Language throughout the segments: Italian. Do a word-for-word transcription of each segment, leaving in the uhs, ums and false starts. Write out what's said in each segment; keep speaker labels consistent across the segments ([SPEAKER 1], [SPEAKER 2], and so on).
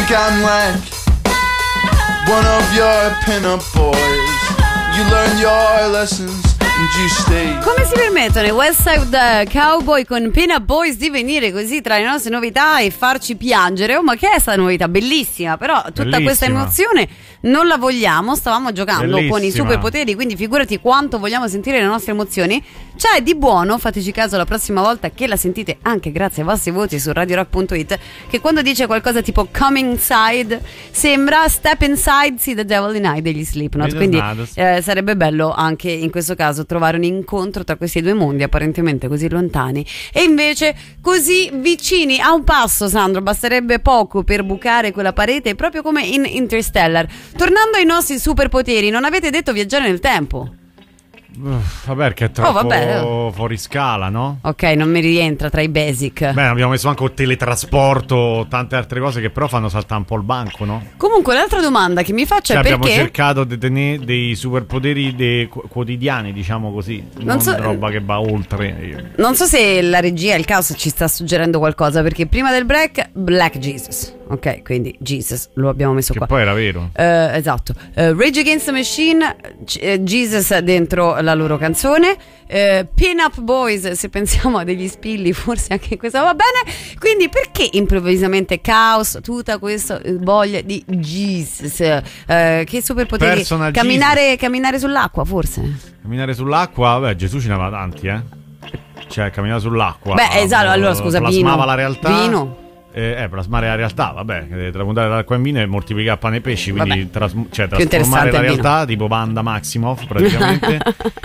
[SPEAKER 1] I'm like one of your pin-up boys. You learn your lessons.
[SPEAKER 2] Come si permettono i West Side Cowboy con Pin-Up Boys di venire così tra le nostre novità e farci piangere? Oh, ma che è sta novità? Bellissima, però tutta bellissima. Questa emozione non la vogliamo. Stavamo giocando bellissima. Con i superpoteri, quindi figurati quanto vogliamo sentire le nostre emozioni. C'è di buono, fateci caso la prossima volta che la sentite, anche grazie ai vostri voti su radio rock punto it, che quando dice qualcosa tipo come inside sembra step inside, see the devil in eye degli Slipknot. Quindi eh, sarebbe bello anche in questo caso trovare un incontro tra questi due mondi apparentemente così lontani e invece così vicini a un passo. Sandro, basterebbe poco per bucare quella parete, proprio come in Interstellar. Tornando ai nostri superpoteri, non avete detto viaggiare nel tempo?
[SPEAKER 3] Uff, vabbè, perché è troppo oh, vabbè. fuori scala, no?
[SPEAKER 2] Ok, non mi rientra tra i basic.
[SPEAKER 3] Beh, abbiamo messo anche il teletrasporto, tante altre cose che però fanno saltare un po' il banco, no?
[SPEAKER 2] Comunque l'altra domanda che mi faccio cioè, è
[SPEAKER 3] abbiamo
[SPEAKER 2] perché
[SPEAKER 3] abbiamo cercato di tenere dei superpoteri dei quotidiani, diciamo così, non, non so, roba che va oltre.
[SPEAKER 2] Non so se la regia, il caos ci sta suggerendo qualcosa, perché prima del break Black Jesus. Ok, quindi Jesus lo abbiamo messo
[SPEAKER 3] che
[SPEAKER 2] qua.
[SPEAKER 3] Poi era vero.
[SPEAKER 2] Uh, esatto. Uh, Rage Against the Machine, uh, Jesus dentro la loro canzone. Uh, Pin-Up Boys, se pensiamo a degli spilli, forse anche questa va bene. Quindi perché improvvisamente caos, tutta questa voglia di Jesus? Uh, che superpoteri? Camminare, camminare sull'acqua, forse?
[SPEAKER 3] Camminare sull'acqua? Beh, Gesù ce ne aveva tanti, eh. Cioè, camminare sull'acqua.
[SPEAKER 2] Beh, esatto, allora scusa,
[SPEAKER 3] plasmava
[SPEAKER 2] vino.
[SPEAKER 3] la realtà.
[SPEAKER 2] Vino.
[SPEAKER 3] Eh, eh, plasmare la realtà, vabbè, tramutare l'acqua in vino e moltiplicare pane e pesci, quindi tras- cioè, trasformare la realtà tipo Wanda Maximoff praticamente.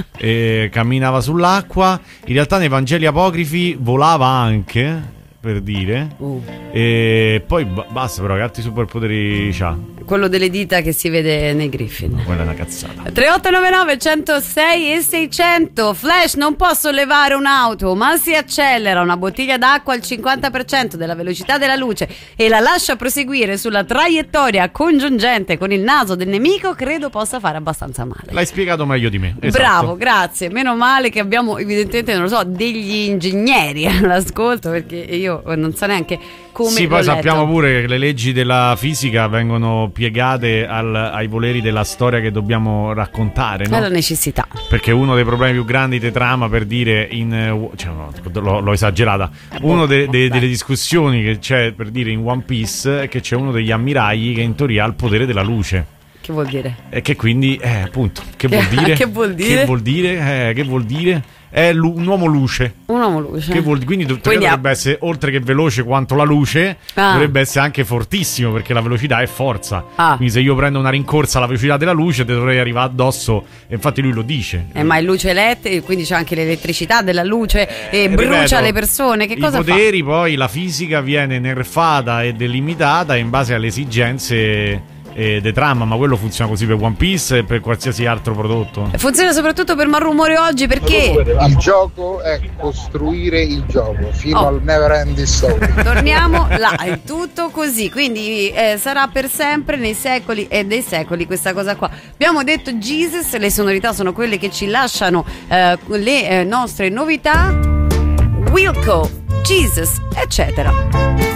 [SPEAKER 3] E camminava sull'acqua. In realtà nei Vangeli apocrifi volava anche, per dire. Uh. E poi b- basta, però che altri superpoteri c'ha?
[SPEAKER 2] Quello delle dita che si vede nei Griffin.
[SPEAKER 3] No, quella è una cazzata.
[SPEAKER 2] tre otto nove nove uno zero sei e seicento. Flash, non può sollevare un'auto, ma si accelera una bottiglia d'acqua al cinquanta per cento della velocità della luce e la lascia proseguire sulla traiettoria congiungente con il naso del nemico, credo possa fare abbastanza male.
[SPEAKER 3] L'hai spiegato meglio di me. Esatto.
[SPEAKER 2] Bravo, grazie. Meno male che abbiamo evidentemente, non lo so, degli ingegneri all'ascolto, perché io non so neanche come.
[SPEAKER 3] Sì, poi sappiamo pure che le leggi della fisica vengono piegate al, ai voleri della storia che dobbiamo raccontare, no?
[SPEAKER 2] È la necessità.
[SPEAKER 3] Perché uno dei problemi più grandi di trama, per dire in cioè, no, l'ho, l'ho esagerata, uno de, de, delle discussioni che c'è, per dire, in One Piece è che c'è uno degli ammiragli che in teoria ha il potere della luce.
[SPEAKER 2] Che vuol dire?
[SPEAKER 3] E che quindi, eh, appunto, che, che vuol dire?
[SPEAKER 2] Che vuol dire?
[SPEAKER 3] Che vuol dire? Eh, che vuol dire? È lu- un uomo luce.
[SPEAKER 2] Un uomo luce.
[SPEAKER 3] Che vuol, quindi quindi dovrebbe ha... essere, oltre che veloce quanto la luce, ah. dovrebbe essere anche fortissimo, perché la velocità è forza. Ah. Quindi se io prendo una rincorsa alla velocità della luce, te dovrei arrivare addosso. E infatti lui lo dice.
[SPEAKER 2] Eh, ma è luce elettrica, quindi c'è anche l'elettricità della luce eh, e brucia ripeto, le persone. Che cosa
[SPEAKER 3] fa? I poteri,
[SPEAKER 2] fa?
[SPEAKER 3] Poi la fisica viene nerfata e delimitata in base alle esigenze e de trama, ma quello funziona così per One Piece e per qualsiasi altro prodotto.
[SPEAKER 2] Funziona soprattutto per Malrumore oggi, perché
[SPEAKER 4] il gioco è costruire il gioco fino oh. al never ending story.
[SPEAKER 2] Torniamo là, è tutto così, quindi eh, sarà per sempre, nei secoli e dei secoli, questa cosa qua. Abbiamo detto Jesus, le sonorità sono quelle che ci lasciano eh, le eh, nostre novità. Wilco, Jesus, eccetera.